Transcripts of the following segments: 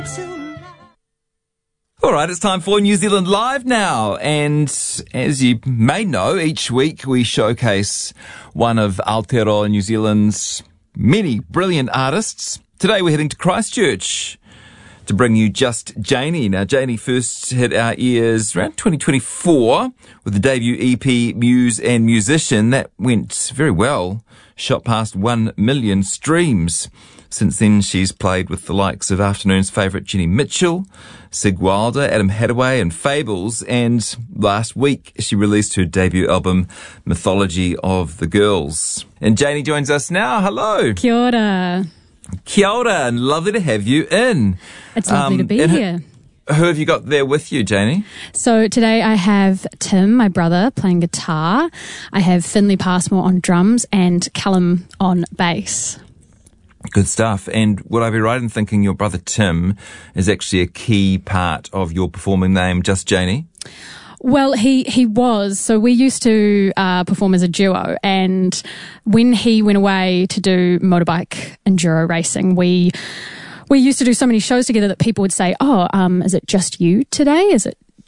All right, it's time for New Zealand Live now. And as you may know, each week we showcase one of Aotearoa New Zealand's many brilliant artists. Today we're heading to Christchurch to bring you Just Janie. Now, Janie first hit our ears around 2024 with the debut EP Muse and Musician. That went very well, shot past 1 million streams. Since then, she's played with the likes of Afternoon's favourite Jenny Mitchell, Sig Wilder, Adam Hadaway and Fables, and last week she released her debut album, Mythology of the Girls. And Janie joins us now. Hello. Kia ora. Kia ora, and lovely to have you in. It's lovely to be here. Who have you got there with you, Janie? So today I have Tim, my brother, playing guitar. I have Finley Passmore on drums and Callum on bass. Good stuff. And would I be right in thinking your brother Tim is actually a key part of your performing name, Just Janie? Well, he was. So we used to perform as a duo, and when he went away to do motorbike enduro racing, we used to do so many shows together that people would say, is it just you today? Is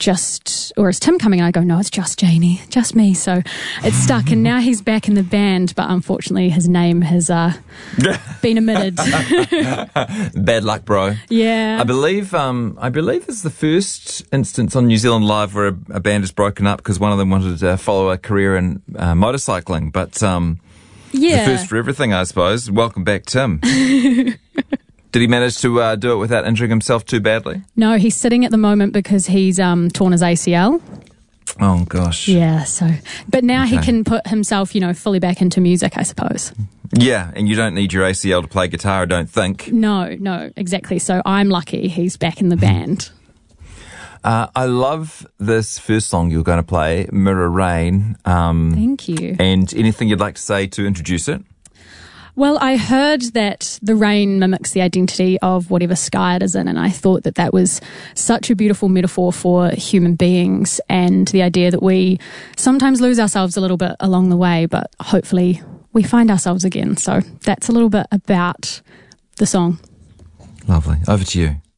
Tim coming? And I go, no, it's just Janie, just me. So it stuck, and now he's back in the band, but unfortunately his name has been omitted. Bad luck, bro. Yeah. I believe it's the first instance on New Zealand Live where a band is broken up because one of them wanted to follow a career in motorcycling. But the first for everything, I suppose. Welcome back, Tim. Did he manage to do it without injuring himself too badly? No, he's sitting at the moment because he's torn his ACL. Oh, gosh. Yeah, but now he can put himself, fully back into music, I suppose. Yeah, and you don't need your ACL to play guitar, I don't think. No, exactly. So I'm lucky he's back in the band. I love this first song you're going to play, Mirror Rain. Thank you. And anything you'd like to say to introduce it? Well, I heard that the rain mimics the identity of whatever sky it is in, and I thought that was such a beautiful metaphor for human beings and the idea that we sometimes lose ourselves a little bit along the way, but hopefully we find ourselves again. So that's a little bit about the song. Lovely. Over to you.